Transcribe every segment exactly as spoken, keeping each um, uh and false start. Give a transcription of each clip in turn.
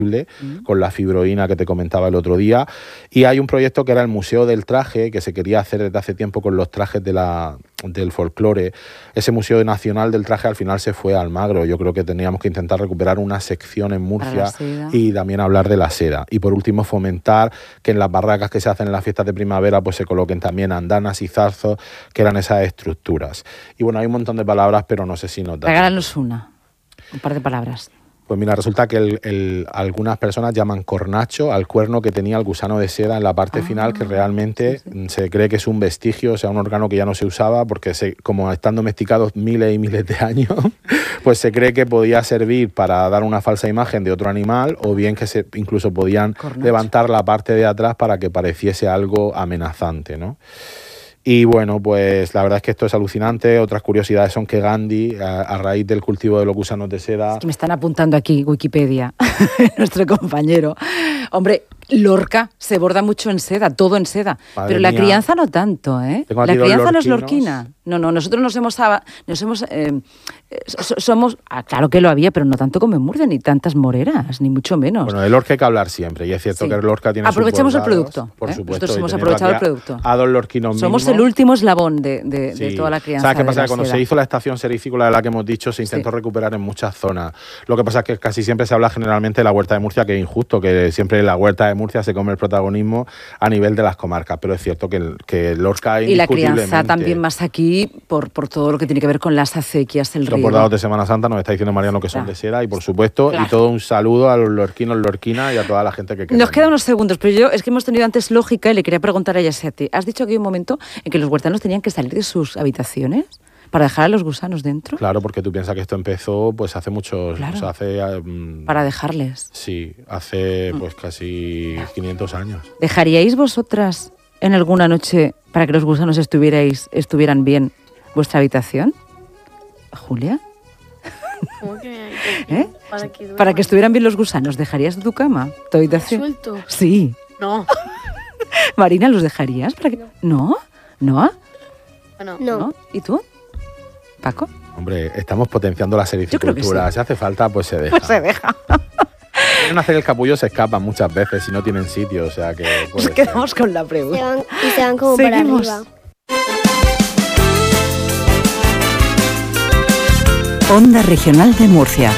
con la fibroína que te comentaba el otro día, y hay un proyecto que era el Museo del Traje, que se quería hacer desde hace tiempo con los trajes de la, del folclore. Ese Museo Nacional del Traje al final se fue a Almagro. Yo creo que teníamos que intentar recuperar una sección en Murcia y también hablar de la seda. Y por último, fomentar que en las barracas que se hacen en las fiestas de primavera pues se coloquen también andanas y zarzos, que eran esas estructuras. Y bueno, hay un montón de palabras, pero no sé si nos da. Regálanos una, un par de palabras. Pues mira, resulta que el, el, algunas personas llaman cornacho al cuerno que tenía el gusano de seda en la parte ah, final, que realmente sí, sí. se cree que es un vestigio, o sea, un órgano que ya no se usaba, porque se, como están domesticados miles y miles de años, pues se cree que podía servir para dar una falsa imagen de otro animal, o bien que se, incluso podían cornacho. levantar la parte de atrás para que pareciese algo amenazante, ¿no? Y bueno, pues la verdad es que esto es alucinante. Otras curiosidades son que Gandhi, a, a raíz del cultivo de los gusanos de seda... Es que me están apuntando aquí Wikipedia, nuestro compañero. Hombre, Lorca se borda mucho en seda, todo en seda. Madre pero la mía. crianza no tanto, ¿eh? La crianza no es lorquina. No, no, nosotros nos hemos... Nos hemos eh, somos... Ah, claro que lo había, pero no tanto como en Murcia, ni tantas moreras, ni mucho menos. Bueno, de Lorca hay que hablar siempre, y es cierto sí. que Lorca tiene Aprovechemos sus el producto. Por ¿eh? supuesto. Nosotros hemos aprovechado el producto. A, a dos lorquinos Somos mínimo. el último eslabón de, de, sí. de toda la crianza. ¿Sabes qué pasa? Que cuando seda. se hizo la estación serífícola de la que hemos dicho, se intentó sí. recuperar en muchas zonas. Lo que pasa es que casi siempre se habla generalmente de la huerta de Murcia, que es injusto, que siempre la huerta de Murcia se come el protagonismo a nivel de las comarcas, pero es cierto que, que Lorca y la crianza también más aquí por, por todo lo que tiene que ver con las acequias, el riego. Los bordados de Semana Santa nos está diciendo Mariano que son claro. de seda, y por supuesto, claro. y todo un saludo a los lorquinos, lorquinas y a toda la gente que queda. Nos quedan unos segundos, pero yo es que hemos tenido antes lógica y le quería preguntar a Yaseti. Has dicho que hay un momento en que los huertanos tenían que salir de sus habitaciones para dejar a los gusanos dentro. Claro, porque tú piensas que esto empezó pues hace muchos... Claro. O sea, hace, um, para dejarles. Sí, hace pues casi quinientos años. ¿Dejaríais vosotras en alguna noche para que los gusanos estuvierais, estuvieran bien vuestra habitación? ¿Julia? ¿Cómo que? ¿Eh? Para que, para que estuvieran bien los gusanos, ¿dejarías tu cama, tu habitación? ¿Suelto? Sí. No. Marina, ¿los dejarías? Para que... ¿No? ¿No? No. ¿No? ¿No? ¿Y tú? ¿Paco? Hombre, estamos potenciando la serificultura. Sí. Si hace falta, pues se deja. Pues se deja. Quieren hacer el capullo, se escapan muchas veces y no tienen sitio, o sea que... Nos quedamos ser. con la pregunta. Se van, y se van como Seguimos. para arriba. Onda Regional de Murcia.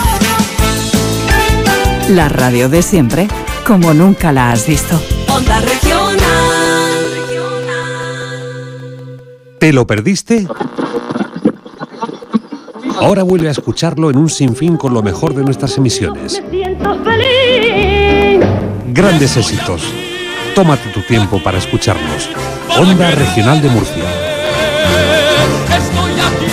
La radio de siempre, como nunca la has visto. Onda Regional. ¿Te lo perdiste? Ahora vuelve a escucharlo en un sinfín con lo mejor de nuestras emisiones. Me siento feliz. Grandes éxitos. Tómate tu tiempo para escucharlos. Onda Regional de Murcia. Estoy aquí.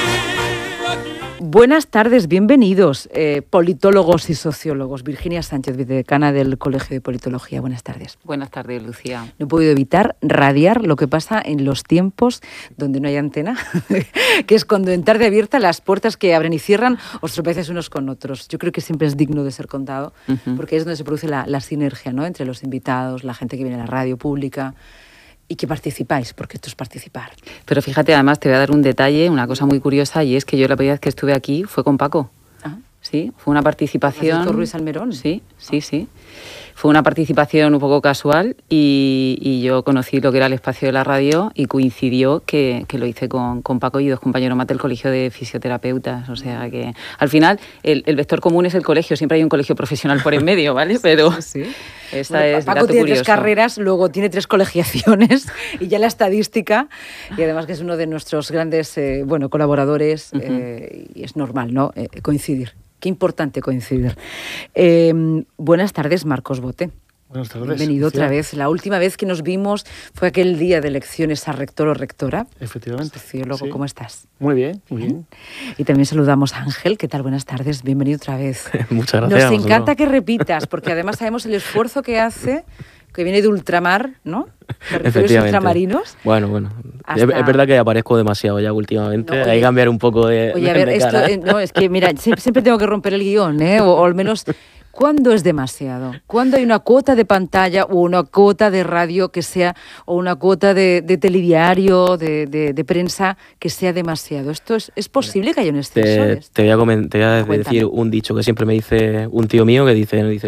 Buenas tardes, bienvenidos, eh, politólogos y sociólogos. Virginia Sánchez, vicedecana del Colegio de Politología. Buenas tardes. Buenas tardes, Lucía. No he podido evitar radiar lo que pasa en los tiempos donde no hay antena, que es cuando en Tarde Abierta las puertas que abren y cierran os tropezas unos con otros. Yo creo que siempre es digno de ser contado, uh-huh. porque es donde se produce la, la sinergia, ¿no?, entre los invitados, la gente que viene a la radio pública. Y que participáis, porque esto es participar. Pero fíjate, además te voy a dar un detalle, una cosa muy curiosa, y es que yo la primera vez que estuve aquí fue con Paco. ¿Ah? Sí, fue una participación... ¿Has Ruiz Almerón? Sí, sí, sí. Fue una participación un poco casual y, y yo conocí lo que era el espacio de la radio y coincidió que, que lo hice con, con Paco y dos compañeros más del Colegio de Fisioterapeutas. O sea que al final el, el vector común es el colegio, siempre hay un colegio profesional por en medio, ¿vale? Pero sí, sí. Esta bueno, es Paco dato tiene curioso. tres carreras, luego tiene tres colegiaciones y ya la estadística, y además que es uno de nuestros grandes eh, bueno, colaboradores, uh-huh. eh, y es normal, ¿no?, eh, coincidir. Qué importante coincidir. Eh, buenas tardes, Marcos Bote. Buenas tardes. Bienvenido Lucía. Otra vez. La última vez que nos vimos fue aquel día de elecciones a rector o rectora. Efectivamente. Sociólogo, sí. ¿Cómo estás? Muy bien, muy bien. Y también saludamos a Ángel. ¿Qué tal? Buenas tardes. Bienvenido otra vez. Muchas gracias. Nos encanta que repitas, porque además sabemos el esfuerzo que hace, que viene de ultramar, ¿no? Efectivamente. Ultramarinos. Bueno, bueno. Hasta... Es, es verdad que aparezco demasiado ya últimamente. No, oye, hay que cambiar un poco de. Oye, a de ver, esto, eh, no, es que mira, siempre, siempre tengo que romper el guión, ¿eh? O, o al menos ¿Cuándo es demasiado? ¿Cuándo hay una cuota de pantalla o una cuota de radio que sea, o una cuota de, de telediario, de, de, de prensa que sea demasiado? ¿Esto es, es posible que haya un exceso? Te, te voy a, coment- te voy a Cuéntame. decir un dicho que siempre me dice un tío mío que dice, dice